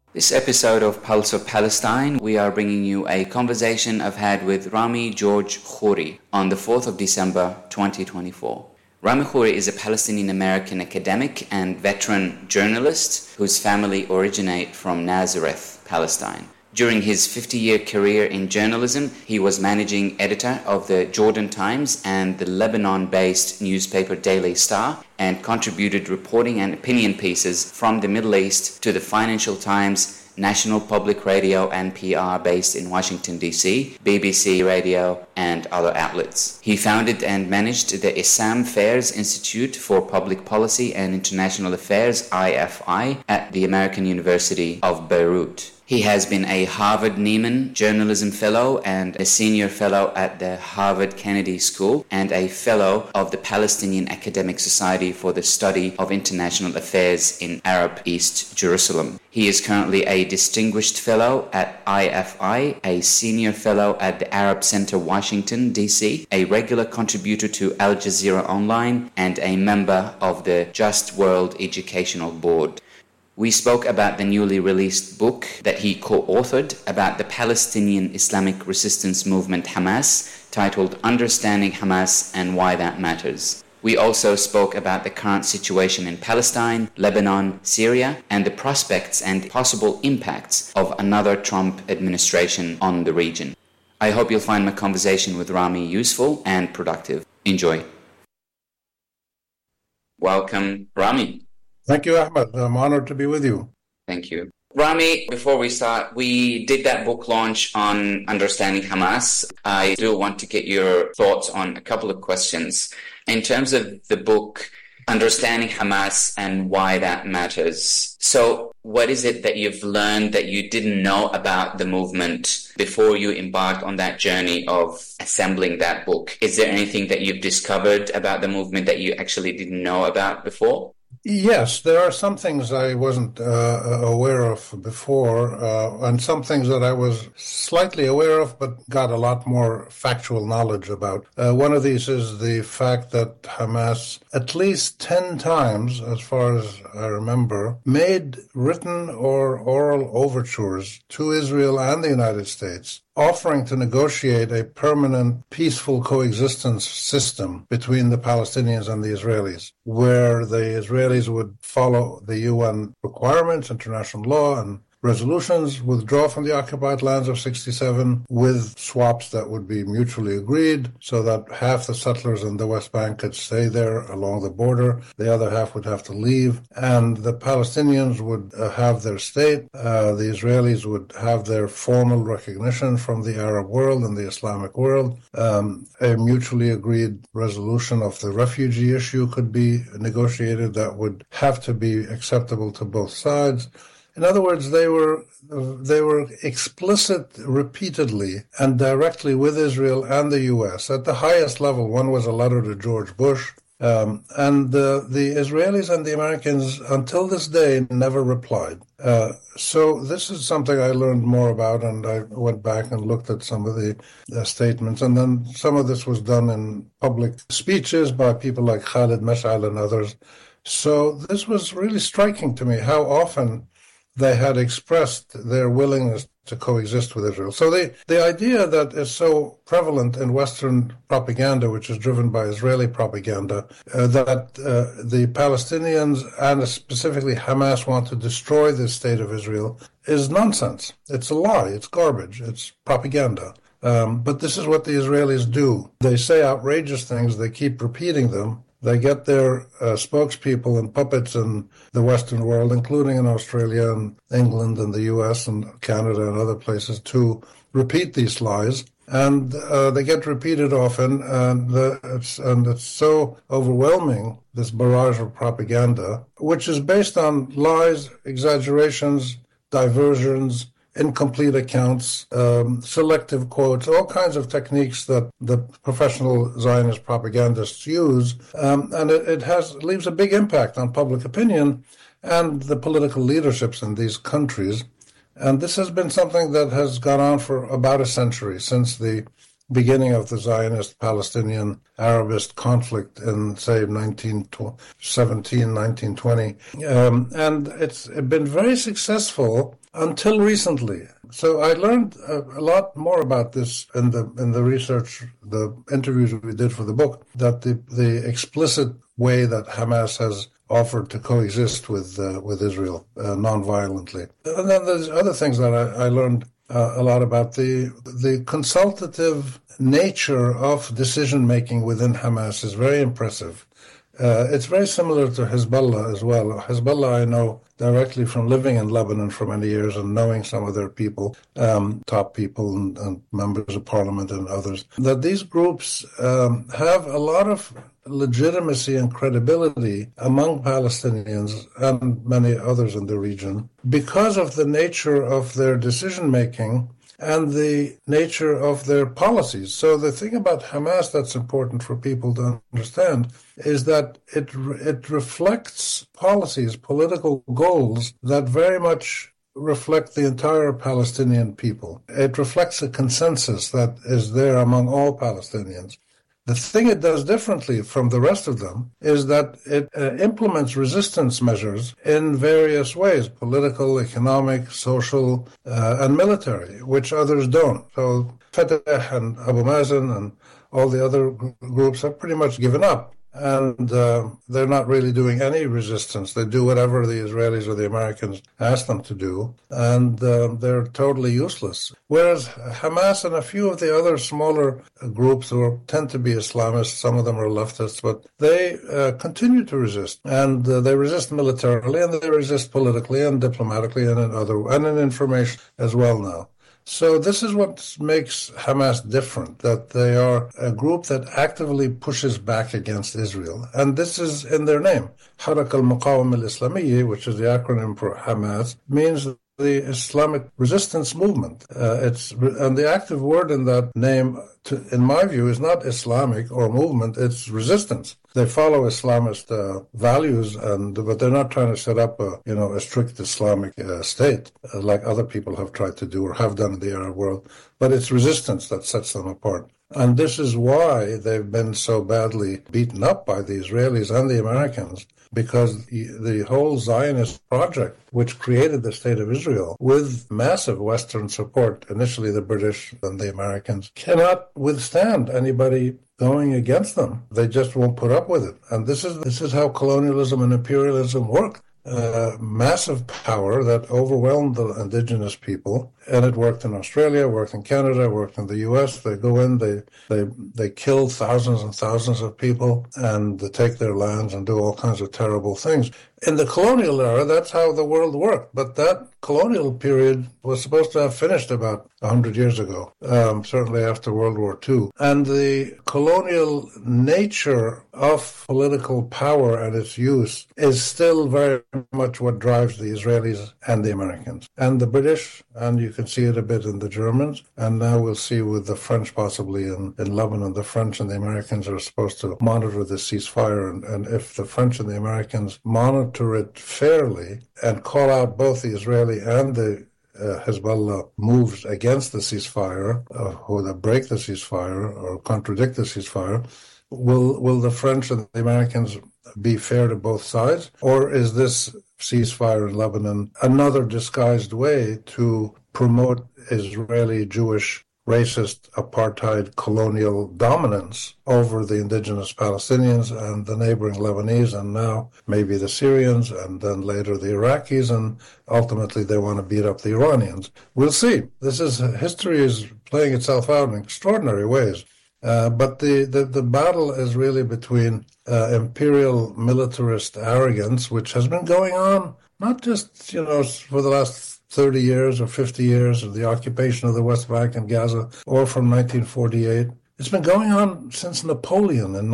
This episode of Pulse of Palestine, we are bringing you a conversation I've had with Rami George Khouri on the 4th of December 2024. Rami Khouri is a Palestinian-American academic and veteran journalist whose family originate from Nazareth, Palestine. During his 50-year career in journalism, he was managing editor of the Jordan Times and the Lebanon-based newspaper Daily Star, and contributed reporting and opinion pieces from the Middle East to the Financial Times, National Public Radio and PR based in Washington, D.C., BBC Radio, and other outlets. He founded and managed the Issam Fairs Institute for Public Policy and International Affairs, IFI, at the American University of Beirut. He has been a Harvard Nieman Journalism Fellow and a Senior Fellow at the Harvard Kennedy School and a Fellow of the Palestinian Academic Society for the Study of International Affairs in Arab East Jerusalem. He is currently a Distinguished Fellow at IFI, a Senior Fellow at the Arab Center Washington, D.C., a regular contributor to Al Jazeera Online, and a member of the Just World Educational Board. We spoke about the newly released book that he co-authored about the Palestinian Islamic Resistance Movement Hamas, titled Understanding Hamas and Why That Matters. We also spoke about the current situation in Palestine, Lebanon, Syria, and the prospects and possible impacts of another Trump administration on the region. I hope you'll find my conversation with Rami useful and productive. Enjoy. Welcome, Rami. Thank you, Ahmed. I'm honored to be with you. Thank you. Rami, before we start, we did that book launch on Understanding Hamas. I do want to get your thoughts on a couple of questions. In terms of the book, Understanding Hamas and Why That Matters. So what is it that you've learned that you didn't know about the movement before you embarked on that journey of assembling that book? Is there anything that you've discovered about the movement that you actually didn't know about before? Yes, there are some things I wasn't aware of before, and some things that I was slightly aware of but got a lot more factual knowledge about. One of these is the fact that Hamas, at least 10 times, as far as I remember, made written or oral overtures to Israel and the United States, offering to negotiate a permanent, peaceful coexistence system between the Palestinians and the Israelis, where the Israelis would follow the UN requirements, international law, and resolutions, withdraw from the occupied lands of 67 with swaps that would be mutually agreed so that half the settlers in the West Bank could stay there along the border, the other half would have to leave, and the Palestinians would have their state, the Israelis would have their formal recognition from the Arab world and the Islamic world, a mutually agreed resolution of the refugee issue could be negotiated that would have to be acceptable to both sides. In other words, they were explicit repeatedly and directly with Israel and the U.S. At the highest level, one was a letter to George Bush, and the Israelis and the Americans, until this day, never replied. So this is something I learned more about, and I went back and looked at some of the statements, and then some of this was done in public speeches by people like Khalid Mash'al and others. So this was really striking to me, how often they had expressed their willingness to coexist with Israel. So the idea that is so prevalent in Western propaganda, which is driven by Israeli propaganda, that the Palestinians and specifically Hamas want to destroy the state of Israel is nonsense. It's a lie. It's garbage. It's propaganda. But this is what the Israelis do. They say outrageous things. They keep repeating them. They get their spokespeople and puppets in the Western world, including in Australia and England and the US and Canada and other places, to repeat these lies. And they get repeated often, and it's so overwhelming, this barrage of propaganda, which is based on lies, exaggerations, diversions, incomplete accounts, selective quotes, all kinds of techniques that the professional Zionist propagandists use, and it leaves a big impact on public opinion and the political leaderships in these countries. And this has been something that has gone on for about a century, since the beginning of the Zionist-Palestinian Arabist conflict in, say, 1917, 1920. And it's been very successful until recently. So I learned a lot more about this in the research, the interviews we did for the book, that the explicit way that Hamas has offered to coexist with Israel non-violently. And then there's other things that I learned a lot about. The consultative nature of decision-making within Hamas is very impressive. It's very similar to Hezbollah as well. Hezbollah I know directly from living in Lebanon for many years and knowing some of their people, top people and members of parliament and others, that these groups have a lot of legitimacy and credibility among Palestinians and many others in the region because of the nature of their decision-making and the nature of their policies. So the thing about Hamas that's important for people to understand is that it reflects policies, political goals that very much reflect the entire Palestinian people. It reflects a consensus that is there among all Palestinians. The thing it does differently from the rest of them is that it implements resistance measures in various ways, political, economic, social, and military, which others don't. So Fatah and Abu Mazen and all the other groups have pretty much given up. And they're not really doing any resistance. They do whatever the Israelis or the Americans ask them to do, and they're totally useless. Whereas Hamas and a few of the other smaller groups who tend to be Islamists, some of them are leftists, but they continue to resist. And they resist militarily, and they resist politically and diplomatically and in information as well now. So this is what makes Hamas different, that they are a group that actively pushes back against Israel. And this is in their name. Harak al-Muqawama al-Islamiyya, which is the acronym for Hamas, means the Islamic resistance movement. And the active word in that name, in my view, is not Islamic or movement, it's resistance. They follow Islamist values, but they're not trying to set up a strict Islamic state like other people have tried to do or have done in the Arab world. But it's resistance that sets them apart. And this is why they've been so badly beaten up by the Israelis and the Americans, because the whole Zionist project, which created the State of Israel with massive Western support, initially the British and the Americans, cannot withstand anybody going against them. They just won't put up with it. And this is how colonialism and imperialism work. Massive power that overwhelmed the indigenous people, and it worked in Australia, worked in Canada, worked in the U.S. They go in, they kill thousands and thousands of people, and they take their lands and do all kinds of terrible things. In the colonial era, that's how the world worked, but that colonial period was supposed to have finished about 100 years ago, certainly after World War II. And the colonial nature of political power and its use is still very much what drives the Israelis and the Americans. And the British, and you can see it a bit in the Germans, and now we'll see with the French possibly in Lebanon. The French and the Americans are supposed to monitor the ceasefire, and if the French and the Americans monitor it fairly and call out both the Israeli and the Hezbollah moves against the ceasefire, or that break the ceasefire or contradict the ceasefire, will the French and the Americans be fair to both sides? Or is this ceasefire in Lebanon another disguised way to promote Israeli, Jewish, racist, apartheid, colonial dominance over the indigenous Palestinians and the neighboring Lebanese, and now maybe the Syrians, and then later the Iraqis, and ultimately they want to beat up the Iranians? We'll see. History is playing itself out in extraordinary ways. But the battle is really between imperial militarist arrogance, which has been going on not just, for the last 30 years or 50 years of the occupation of the West Bank and Gaza, or from 1948. It's been going on since Napoleon in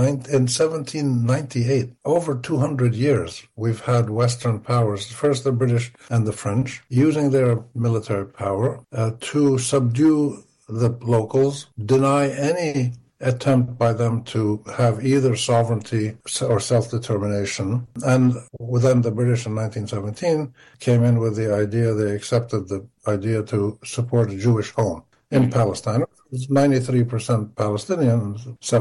1798. Over 200 years we've had Western powers, first the British and the French, using their military power to subdue the locals, deny any attempt by them to have either sovereignty or self-determination. And then the British in 1917 came in with the idea, they accepted the idea to support a Jewish home. in Palestine. It's 93% Palestinian,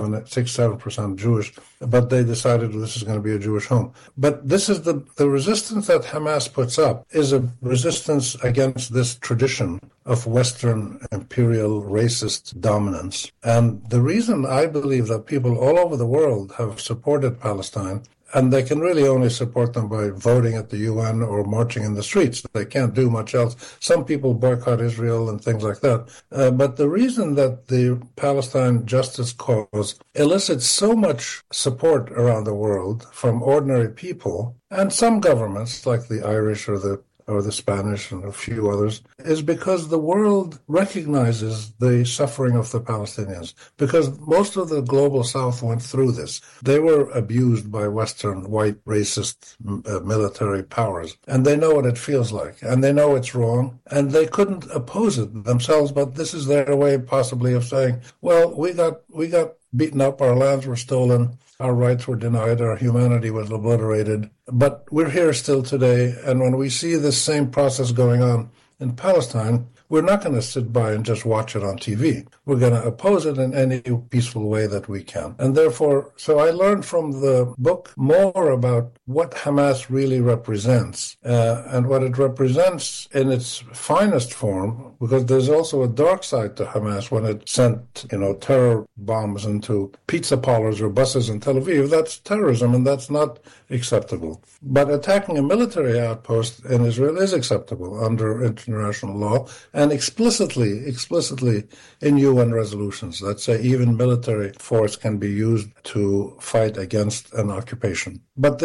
7% Jewish, but they decided this is going to be a Jewish home. But this is the resistance that Hamas puts up is a resistance against this tradition of Western imperial racist dominance. And the reason I believe that people all over the world have supported Palestine, and they can really only support them by voting at the UN or marching in the streets. They can't do much else. Some people boycott Israel and things like that. But the reason that the Palestine justice cause elicits so much support around the world from ordinary people and some governments like the Irish or the Spanish and a few others, is because the world recognizes the suffering of the Palestinians. Because most of the global South went through this. They were abused by Western, white, racist military powers. And they know what it feels like. And they know it's wrong. And they couldn't oppose it themselves, but this is their way possibly of saying, well, we got beaten up, our lands were stolen, our rights were denied, our humanity was obliterated. But we're here still today, and when we see this same process going on in Palestine, we're not going to sit by and just watch it on TV. We're going to oppose it in any peaceful way that we can. And therefore, so I learned from the book more about what Hamas really represents and what it represents in its finest form, because there's also a dark side to Hamas when it sent, terror bombs into pizza parlors or buses in Tel Aviv. That's terrorism, and that's not acceptable. But attacking a military outpost in Israel is acceptable under international law and explicitly in UN resolutions that say even military force can be used to fight against an occupation. But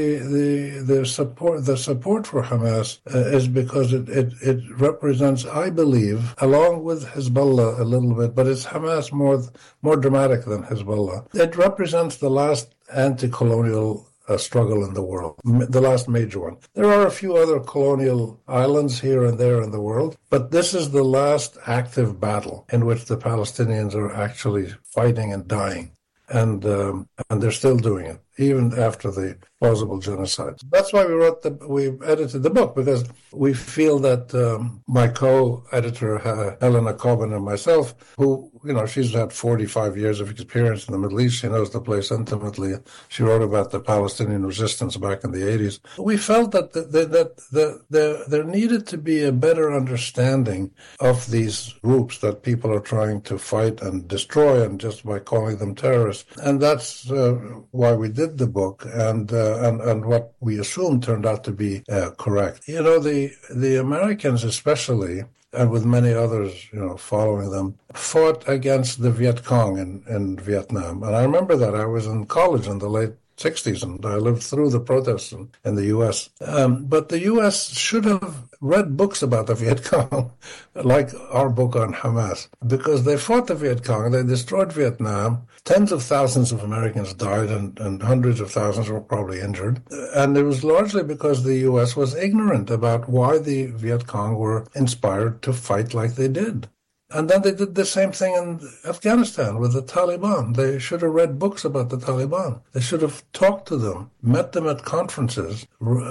the support for Hamas is because it represents, I believe, along with Hezbollah a little bit, but it's Hamas more dramatic than Hezbollah. It represents the last anti-colonial struggle in the world, the last major one. There are a few other colonial islands here and there in the world, but this is the last active battle in which the Palestinians are actually fighting and dying. And they're still doing it, even after the plausible genocide. That's why we edited the book, because we feel that my co-editor, Helena Coben, and myself, who, she's had 45 years of experience in the Middle East. She knows the place intimately. She wrote about the Palestinian resistance back in the 80s. We felt that there needed to be a better understanding of these groups that people are trying to fight and destroy, and just by calling them terrorists. And that's why we did the book, and what we assumed turned out to be correct. The Americans especially, and with many others, following them, fought against the Viet Cong in Vietnam. And I remember that. I was in college in the late 60s, and I lived through the protests in the U.S. But the U.S. should have read books about the Viet Cong, like our book on Hamas, because they fought the Viet Cong, they destroyed Vietnam, tens of thousands of Americans died, and hundreds of thousands were probably injured. And it was largely because the U.S. was ignorant about why the Viet Cong were inspired to fight like they did. And then they did the same thing in Afghanistan with the Taliban. They should have read books about the Taliban. They should have talked to them, met them at conferences,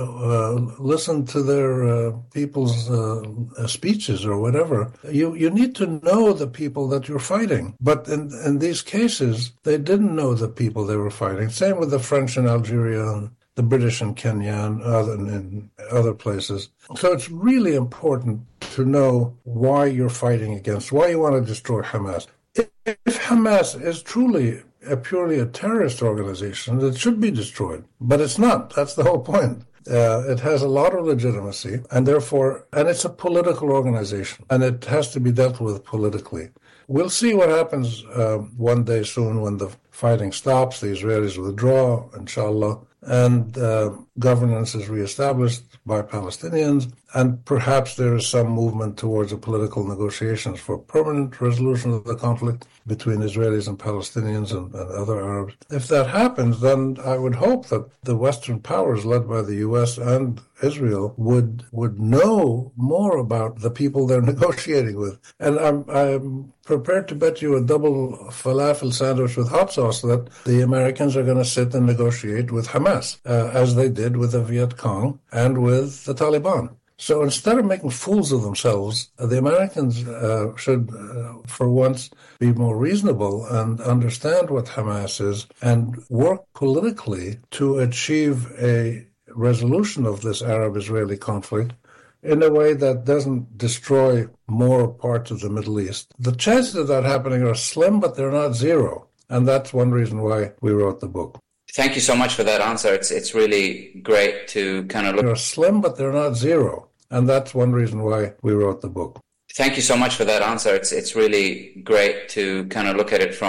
listened to their people's speeches or whatever. You need to know the people that you're fighting. But in these cases, they didn't know the people they were fighting. Same with the French in Algeria and the British in Kenya and in other places. So it's really important to know why you're fighting against, why you want to destroy Hamas. If Hamas is truly purely a terrorist organization, it should be destroyed. But it's not. That's the whole point. It has a lot of legitimacy, and it's a political organization, and it has to be dealt with politically. We'll see what happens one day soon when the fighting stops, the Israelis withdraw, inshallah, and governance is reestablished by Palestinians, and perhaps there is some movement towards a political negotiations for permanent resolution of the conflict between Israelis and Palestinians and other Arabs. If that happens, then I would hope that the Western powers, led by the U.S. and Israel, would know more about the people they're negotiating with. And I'm prepared to bet you a double falafel sandwich with hot sauce that the Americans are going to sit and negotiate with Hamas, as they did with the Viet Cong and with the Taliban. So instead of making fools of themselves, the Americans should, for once, be more reasonable and understand what Hamas is and work politically to achieve a resolution of this Arab-Israeli conflict in a way that doesn't destroy more parts of the Middle East. The chances of that happening are slim, but they're not zero. And that's one reason why we wrote the book. Thank you so much for that answer. It's really great to kind of look. They're slim, but they're not zero. And that's one reason why we wrote the book. Thank you so much for that answer. It's really great to kind of look at it from